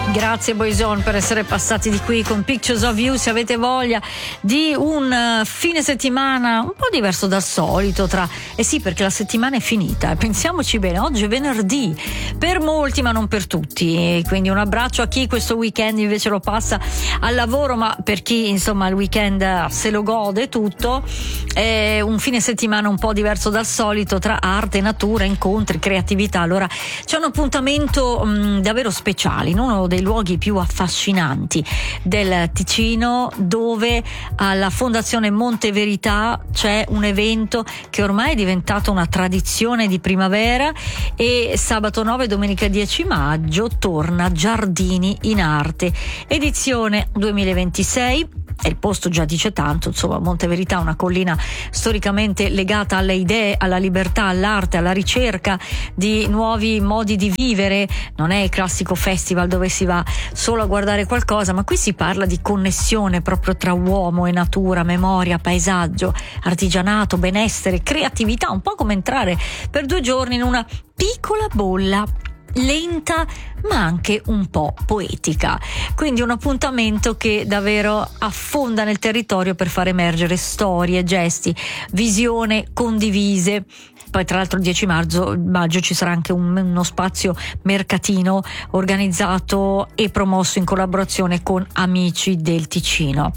Grazie Boyzone per essere passati di qui con Pictures of You. Se avete voglia di un fine settimana un po' diverso dal solito, sì, perché la settimana è finita, pensiamoci bene, oggi è venerdì per molti ma non per tutti, quindi un abbraccio a chi questo weekend invece lo passa al lavoro, ma per chi insomma il weekend se lo gode tutto. È un fine settimana un po' diverso dal solito, tra arte, natura, incontri, creatività. Allora c'è un appuntamento davvero speciale in uno dei luoghi più affascinanti del Ticino, dove alla Fondazione Monte Verità c'è un evento che ormai è diventato una tradizione di primavera, e sabato 9 e domenica 10 maggio torna Giardini in Arte, edizione 2026. E il posto già dice tanto, insomma, Monte Verità, una collina storicamente legata alle idee, alla libertà, all'arte, alla ricerca di nuovi modi di vivere. Non è il classico festival dove si va solo a guardare qualcosa, ma qui si parla di connessione proprio tra uomo e natura, memoria, paesaggio, artigianato, benessere, creatività, un po' come entrare per 2 giorni in una piccola bolla lenta ma anche un po' poetica, quindi un appuntamento che davvero affonda nel territorio per far emergere storie, gesti, visione condivise. Poi tra l'altro il 10 maggio ci sarà anche uno spazio mercatino organizzato e promosso in collaborazione con Amici del Ticino,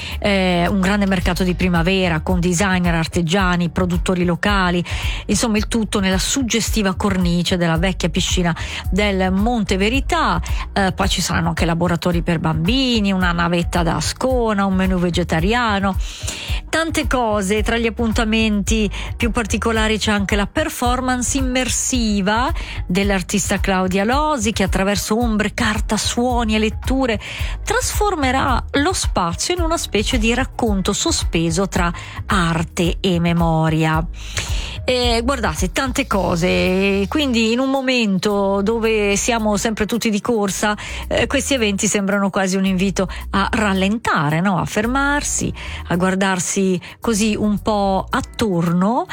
un grande mercato di primavera con designer, artigiani, produttori locali, insomma il tutto nella suggestiva cornice della vecchia piscina del Monte Verità. Poi ci saranno anche laboratori per bambini, una navetta da Ascona, un menù vegetariano, tante cose. Tra gli appuntamenti più particolari c'è anche la performance immersiva dell'artista Claudia Losi, che attraverso ombre, carta, suoni e letture trasformerà lo spazio in una specie di racconto sospeso tra arte e memoria. Guardate, tante cose, quindi in un momento dove siamo sempre tutti di corsa, questi eventi sembrano quasi un invito a rallentare, no? A fermarsi, a guardarsi così un po' attorno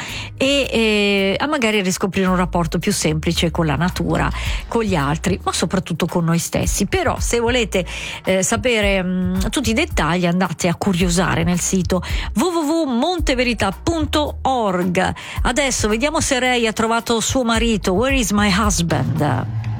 e a magari riscoprire un rapporto più semplice con la natura, con gli altri, ma soprattutto con noi stessi. Però se volete sapere tutti i dettagli, andate a curiosare nel sito www.monteverità.org. Adesso vediamo se Ray ha trovato suo marito. Where is my husband?